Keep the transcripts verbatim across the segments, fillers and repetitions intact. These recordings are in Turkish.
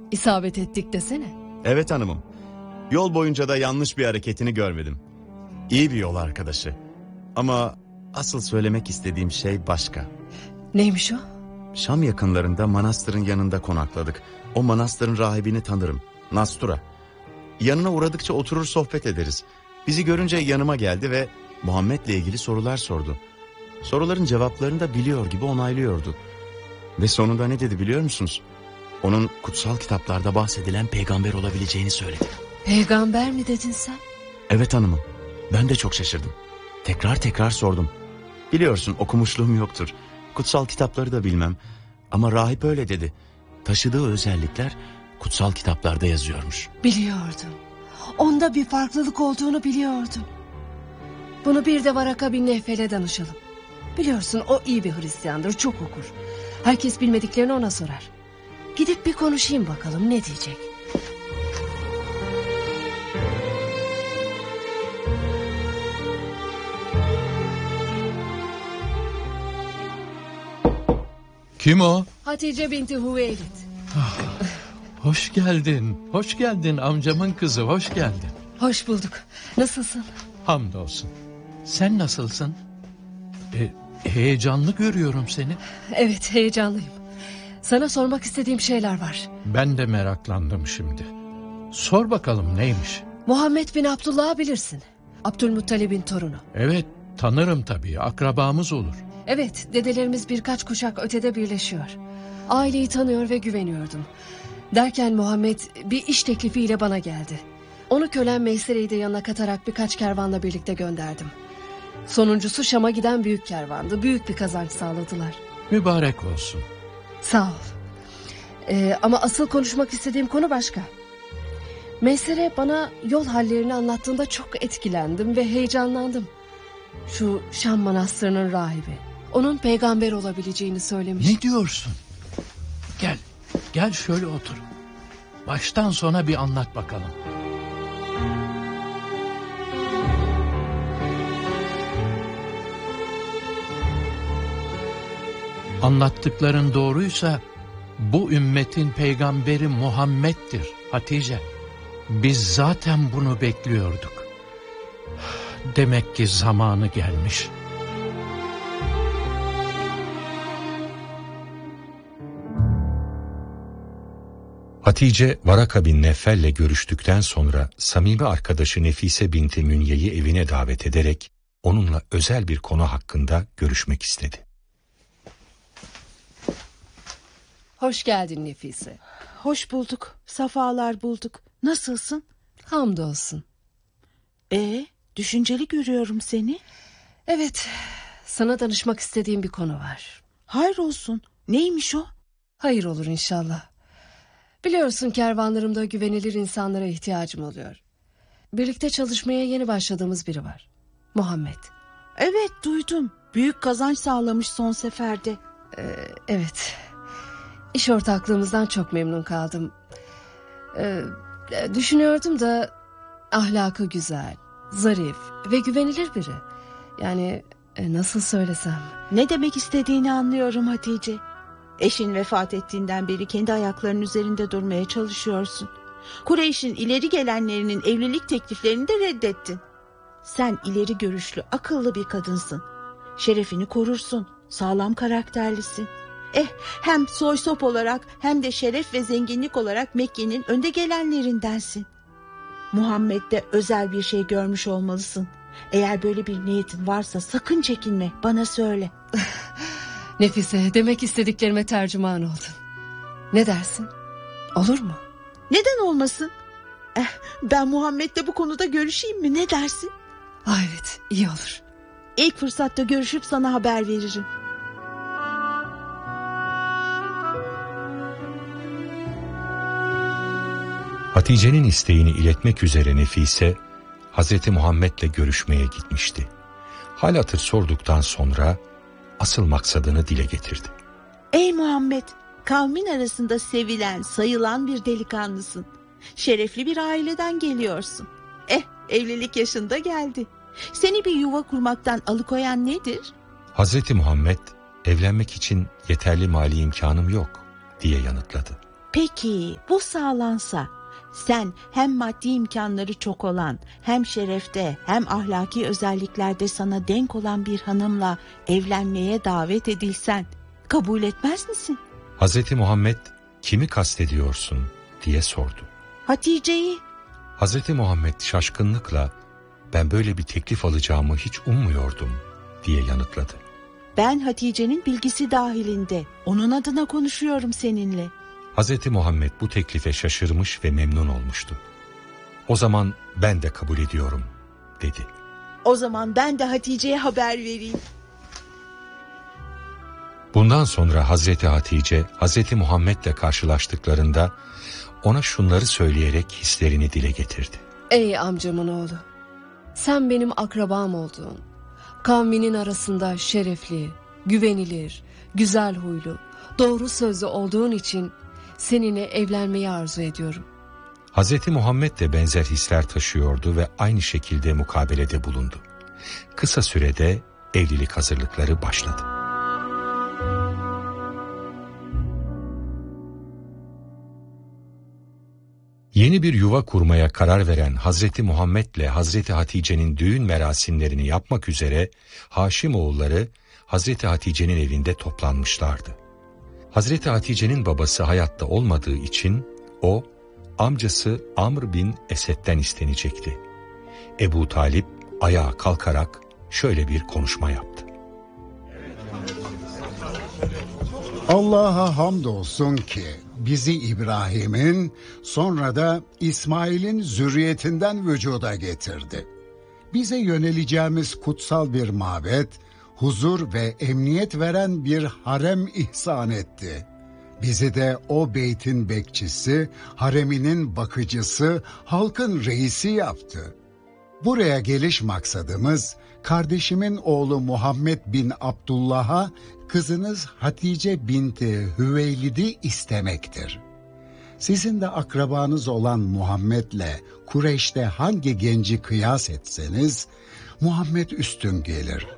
İsabet ettik desene. Evet hanımım. Yol boyunca da yanlış bir hareketini görmedim. İyi bir yol arkadaşı. Ama asıl söylemek istediğim şey başka. Neymiş o? Şam yakınlarında manastırın yanında konakladık. O manastırın rahibini tanırım. Nastura. Yanına uğradıkça oturur sohbet ederiz. Bizi görünce yanıma geldi ve Muhammed'le ilgili sorular sordu. Soruların cevaplarını da biliyor gibi onaylıyordu. Ve sonunda ne dedi biliyor musunuz? Onun kutsal kitaplarda bahsedilen peygamber olabileceğini söyledi. Peygamber mi dedin sen? Evet hanımım. Ben de çok şaşırdım. Tekrar tekrar sordum. Biliyorsun okumuşluğum yoktur. Kutsal kitapları da bilmem. Ama rahip öyle dedi. Taşıdığı özellikler kutsal kitaplarda yazıyormuş. Biliyordum. Onda bir farklılık olduğunu biliyordum. Bunu bir de Varaka bin Nevfel'e danışalım. Biliyorsun o iyi bir Hristiyandır, çok okur. Herkes bilmediklerini ona sorar. Gidip bir konuşayım bakalım ne diyecek. Kim o? Hatice binti Hüveylid. Ah, hoş geldin. Hoş geldin amcamın kızı, hoş geldin. Hoş bulduk. Nasılsın? Hamdolsun. Sen nasılsın? E, heyecanlı görüyorum seni. Evet, heyecanlıyım. Sana sormak istediğim şeyler var. Ben de meraklandım şimdi. Sor bakalım neymiş? Muhammed bin Abdullah'ı bilirsin. Abdülmuttalib'in torunu. Evet, tanırım tabii. Akrabamız olur. Evet, dedelerimiz birkaç kuşak ötede birleşiyor. Aileyi tanıyor ve güveniyordum. Derken Muhammed bir iş teklifiyle bana geldi. Onu kölen Meysere'yi de yanına katarak birkaç kervanla birlikte gönderdim. Sonuncusu Şam'a giden büyük kervandı. Büyük bir kazanç sağladılar. Mübarek olsun. Sağ ol. Ee, ama asıl konuşmak istediğim konu başka. Meysere bana yol hallerini anlattığında çok etkilendim ve heyecanlandım. Şu Şam manastırının rahibi, onun peygamber olabileceğini söylemiş. Ne diyorsun? Gel, gel şöyle otur. Baştan sona bir anlat bakalım. Anlattıkların doğruysa bu ümmetin peygamberi Muhammed'dir Hatice. Biz zaten bunu bekliyorduk. Demek ki zamanı gelmiş. Hatice, Varaka bin Nevfel'le görüştükten sonra samimi arkadaşı Nefise binti Münye'yi evine davet ederek onunla özel bir konu hakkında görüşmek istedi. Hoş geldin Nefise. Hoş bulduk, safalar bulduk. Nasılsın? Hamdolsun. Ee, düşünceli görüyorum seni. Evet, sana danışmak istediğim bir konu var. Hayrolsun. Neymiş o? Hayır olur inşallah. Biliyorsun kervanlarımda güvenilir insanlara ihtiyacım oluyor. Birlikte çalışmaya yeni başladığımız biri var. Muhammed. Evet, duydum. Büyük kazanç sağlamış son seferde. Ee, evet. İş ortaklığımızdan çok memnun kaldım. Ee, düşünüyordum da ahlakı güzel, zarif ve güvenilir biri. Yani e, nasıl söylesem. Ne demek istediğini anlıyorum Hatice. Eşin vefat ettiğinden beri kendi ayaklarının üzerinde durmaya çalışıyorsun. Kureyş'in ileri gelenlerinin evlilik tekliflerini de reddettin. Sen ileri görüşlü, akıllı bir kadınsın. Şerefini korursun, sağlam karakterlisin. Eh, hem soy sop olarak hem de şeref ve zenginlik olarak Mekke'nin önde gelenlerindensin. Muhammed'de özel bir şey görmüş olmalısın. Eğer böyle bir niyetin varsa sakın çekinme, bana söyle. Nefise, demek istediklerime tercüman oldun. Ne dersin? Olur mu? Neden olmasın? Eh, ben Muhammed'le bu konuda görüşeyim mi? Ne dersin? Ah, evet, iyi olur. İlk fırsatta görüşüp sana haber veririm. Hatice'nin isteğini iletmek üzere Nefise, Hazreti Muhammed'le görüşmeye gitmişti. Hal hatır sorduktan sonra asıl maksadını dile getirdi. Ey Muhammed, kavmin arasında sevilen, sayılan bir delikanlısın. Şerefli bir aileden geliyorsun. Eh, evlilik yaşında geldi. Seni bir yuva kurmaktan alıkoyan nedir? Hazreti Muhammed, evlenmek için yeterli mali imkanım yok diye yanıtladı. Peki bu sağlansa sen hem maddi imkanları çok olan, hem şerefte hem ahlaki özelliklerde sana denk olan bir hanımla evlenmeye davet edilsen kabul etmez misin? Hazreti Muhammed kimi kastediyorsun diye sordu. Hatice'yi. Hazreti Muhammed şaşkınlıkla ben böyle bir teklif alacağımı hiç ummuyordum diye yanıtladı. Ben Hatice'nin bilgisi dahilinde onun adına konuşuyorum seninle. Hazreti Muhammed bu teklife şaşırmış ve memnun olmuştu. O zaman ben de kabul ediyorum dedi. O zaman ben de Hatice'ye haber vereyim. Bundan sonra Hazreti Hatice, Hazreti Muhammed'le karşılaştıklarında ona şunları söyleyerek hislerini dile getirdi. Ey amcamın oğlu, sen benim akrabam oldun. Kavminin arasında şerefli, güvenilir, güzel huylu, doğru sözlü olduğun için seninle evlenmeyi arzu ediyorum. Hazreti Muhammed de benzer hisler taşıyordu ve aynı şekilde mukabelede bulundu. Kısa sürede evlilik hazırlıkları başladı. Yeni bir yuva kurmaya karar veren Hazreti Muhammed ile Hazreti Hatice'nin düğün merasimlerini yapmak üzere Haşimoğulları Hazreti Hatice'nin evinde toplanmışlardı. Hazreti Hatice'nin babası hayatta olmadığı için o, amcası Amr bin Esed'den istenecekti. Ebu Talip ayağa kalkarak şöyle bir konuşma yaptı. Allah'a hamdolsun ki bizi İbrahim'in sonra da İsmail'in zürriyetinden vücuda getirdi. Bize yöneleceğimiz kutsal bir mabet, huzur ve emniyet veren bir harem ihsan etti. Bizi de o beytin bekçisi, hareminin bakıcısı, halkın reisi yaptı. Buraya geliş maksadımız, kardeşimin oğlu Muhammed bin Abdullah'a kızınız Hatice binti Hüveylid'i istemektir. Sizin de akrabanız olan Muhammed'le Kureyş'te hangi genci kıyas etseniz, Muhammed üstün gelir.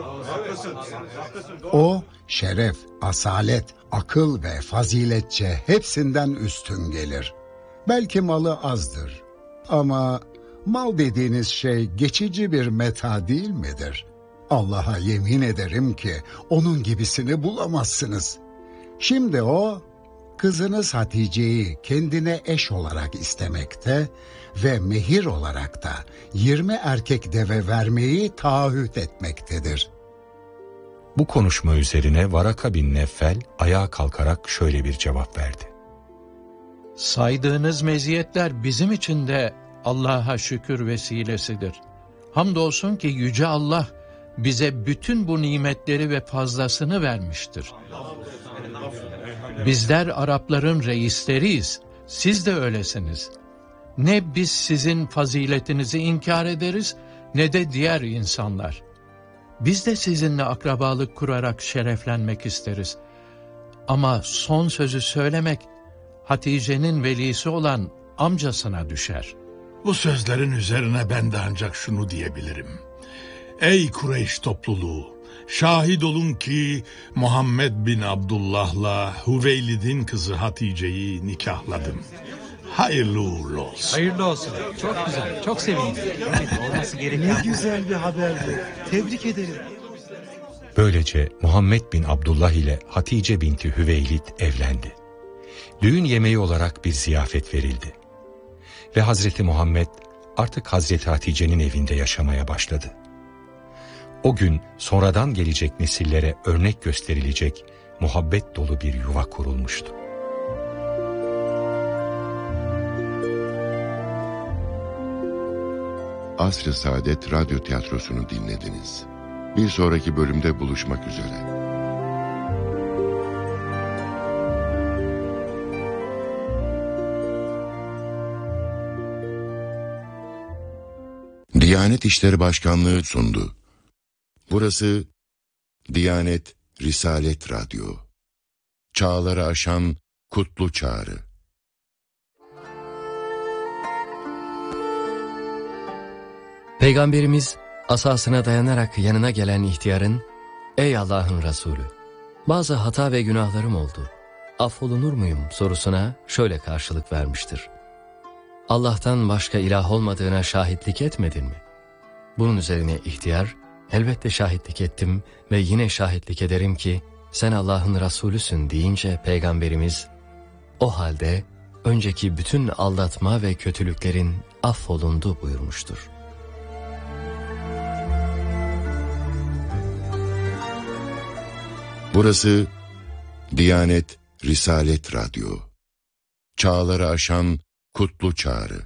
O, şeref, asalet, akıl ve faziletçe hepsinden üstün gelir. Belki malı azdır ama mal dediğiniz şey geçici bir meta değil midir? Allah'a yemin ederim ki onun gibisini bulamazsınız. Şimdi o, kızınız Hatice'yi kendine eş olarak istemekte ve mehir olarak da yirmi erkek deve vermeyi taahhüt etmektedir. Bu konuşma üzerine Varaka bin Neffel ayağa kalkarak şöyle bir cevap verdi. Saydığınız meziyetler bizim için de Allah'a şükür vesilesidir. Hamdolsun ki Yüce Allah bize bütün bu nimetleri ve fazlasını vermiştir. Bizler Arapların reisleriyiz, siz de öylesiniz. Ne biz sizin faziletinizi inkar ederiz, ne de diğer insanlar. Biz de sizinle akrabalık kurarak şereflenmek isteriz. Ama son sözü söylemek, Hatice'nin velisi olan amcasına düşer. Bu sözlerin üzerine ben de ancak şunu diyebilirim. Ey Kureyş topluluğu! Şahit olun ki Muhammed bin Abdullah'la Hüveylid'in kızı Hatice'yi nikahladım. Hayırlı uğurlu olsun. Hayırlı olsun. Çok güzel, çok sevindim. Evet, olması gereken. Ne güzel bir haberdi. Tebrik ederim. Böylece Muhammed bin Abdullah ile Hatice binti Hüveylid evlendi. Düğün yemeği olarak bir ziyafet verildi. Ve Hazreti Muhammed artık Hazreti Hatice'nin evinde yaşamaya başladı. O gün sonradan gelecek nesillere örnek gösterilecek muhabbet dolu bir yuva kurulmuştu. Asr-ı Saadet Radyo Tiyatrosu'nu dinlediniz. Bir sonraki bölümde buluşmak üzere. Diyanet İşleri Başkanlığı sundu. Burası Diyanet Risalet Radyo. Çağları aşan kutlu çağrı. Peygamberimiz asasına dayanarak yanına gelen ihtiyarın, "Ey Allah'ın Resulü, bazı hata ve günahlarım oldu. affolunur muyum sorusuna şöyle karşılık vermiştir. Allah'tan başka ilah olmadığına şahitlik etmedin mi? Bunun üzerine ihtiyar, elbette şahitlik ettim ve yine şahitlik ederim ki sen Allah'ın Resulüsün deyince Peygamberimiz, o halde önceki bütün aldatma ve kötülüklerin affolundu buyurmuştur. Burası Diyanet Risalet Radyo. Çağları aşan kutlu çağrı.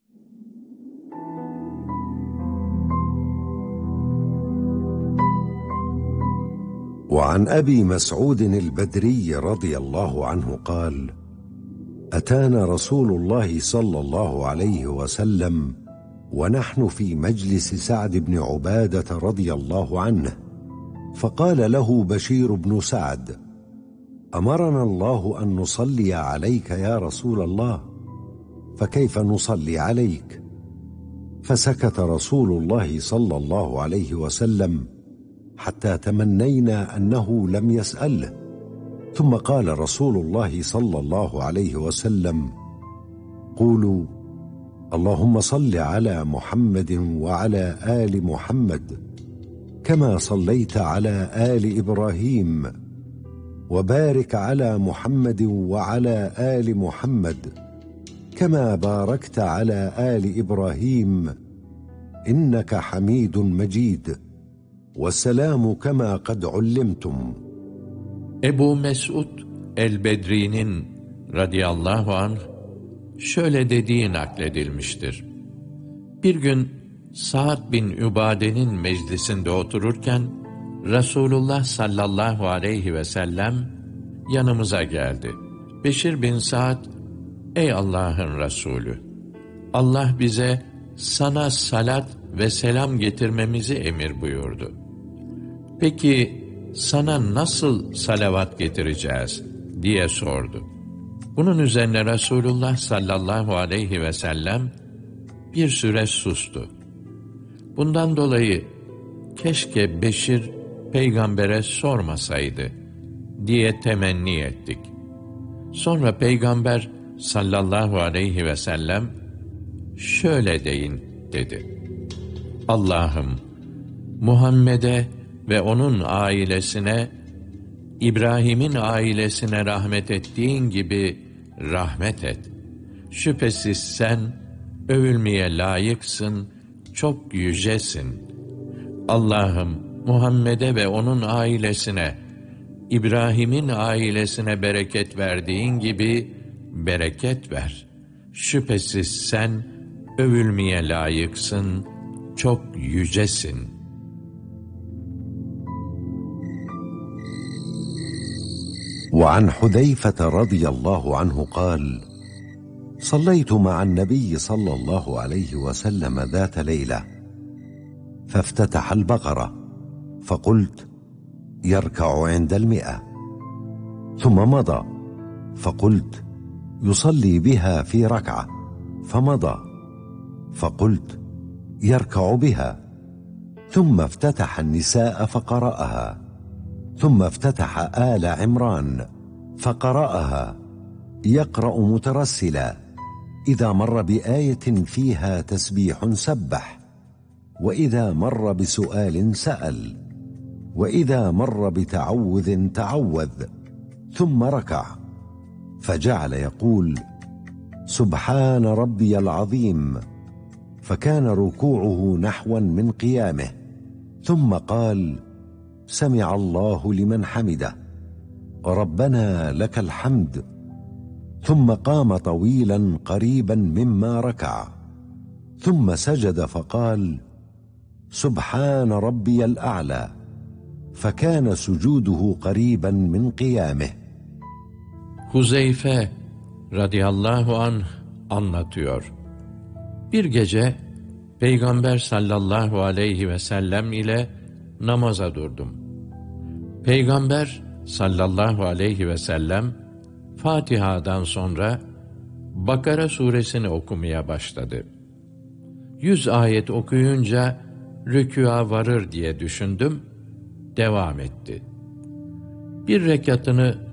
وعن أبي مسعود البدري رضي الله عنه قال: أتانا رسول الله صلى الله عليه وسلم ونحن في مجلس سعد بن عبادة رضي الله عنه، فقال له بشير بن سعد: أمرنا الله أن نصلي عليك يا رسول الله، فكيف نصلي عليك؟ فسكت رسول الله صلى الله عليه وسلم حتى تمنينا أنه لم يسأله، ثم قال رسول الله صلى الله عليه وسلم: قولوا اللهم صل على محمد وعلى آل محمد كما صليت على آل إبراهيم، وبارك على محمد وعلى آل محمد كما باركت على آل إبراهيم إنك حميد مجيد، والسلام كما قد علمتم. Ebu Mesud el-Bedri'nin radıyallahu anh şöyle dediği nakledilmiştir. Bir gün Sa'd bin Übade'nin meclisinde otururken Resulullah sallallahu aleyhi ve sellem yanımıza geldi. Beşir bin Sa'd, ey Allah'ın Resulü, Allah bize sana salat ve selam getirmemizi emir buyurdu. Peki sana nasıl salavat getireceğiz diye sordu. Bunun üzerine Resulullah sallallahu aleyhi ve sellem bir süre sustu. Bundan dolayı keşke Beşir peygambere sormasaydı diye temenni ettik. Sonra peygamber sallallahu aleyhi ve sellem şöyle deyin dedi. Allah'ım Muhammed'e ve onun ailesine, İbrahim'in ailesine rahmet ettiğin gibi rahmet et. Şüphesiz sen övülmeye layıksın, çok yücesin. Allah'ım Muhammed'e ve onun ailesine, İbrahim'in ailesine bereket verdiğin gibi bereket ver. Şüphesiz sen övülmeye layıksın, çok yücesin. وعن حذيفة رضي الله عنه قال: صليت مع النبي صلى الله عليه وسلم ذات ليلة، فافتتح البقرة، فقلت: يركع عند المئة، ثم مضى، فقلت: يصلي بها في ركعة، فمضى، فقلت: يركع بها، ثم افتتح النساء فقرأها، ثم افتتح آل عمران فقرأها، يقرأ مترسلا إذا مر بآية فيها تسبيح سبح، وإذا مر بسؤال سأل، وإذا مر بتعوذ تعوذ، ثم ركع، فجعل يقول: سبحان ربي العظيم، فكان ركوعه نحوا من قيامه، ثم قال: سمع الله لمن حمده، ربنا لك الحمد، ثم قام طويلا قريبا مما ركع، ثم سجد فقال: سبحان ربي الأعلى، فكان سجوده قريبا من قيامه. Huzeyfe radıyallahu anh anlatıyor. Bir gece Peygamber sallallahu aleyhi ve sellem ile namaza durdum. Peygamber sallallahu aleyhi ve sellem Fatiha'dan sonra Bakara suresini okumaya başladı. Yüz ayet okuyunca rükûa varır diye düşündüm, devam etti. Bir rekatını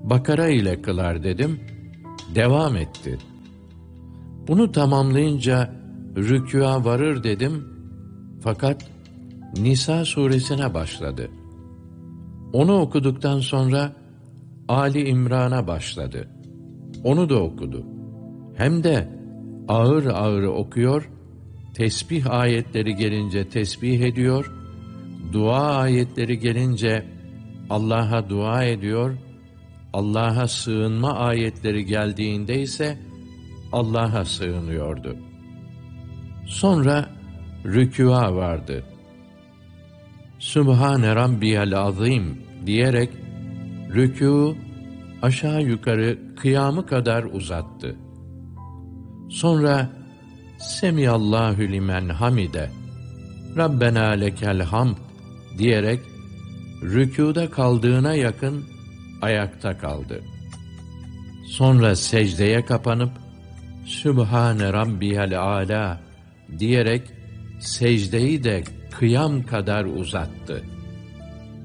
Bakara ile kılar dedim, devam etti. Bunu tamamlayınca rükûa varır dedim, fakat Nisa suresine başladı. Onu okuduktan sonra Ali İmran'a başladı. Onu da okudu. Hem de ağır ağır okuyor, tesbih ayetleri gelince tesbih ediyor, dua ayetleri gelince Allah'a dua ediyor, Allah'a sığınma ayetleri geldiğinde ise Allah'a sığınıyordu. Sonra rükûa vardı. Sübhane Rabbiyel Azim diyerek rükû aşağı yukarı kıyamı kadar uzattı. Sonra Semiyallahu limen hamide, Rabbena lekel hamd diyerek rükûda kaldığına yakın ayakta kaldı. Sonra secdeye kapanıp Sübhane Rabbiyel âlâ diyerek secdeyi de kıyam kadar uzattı.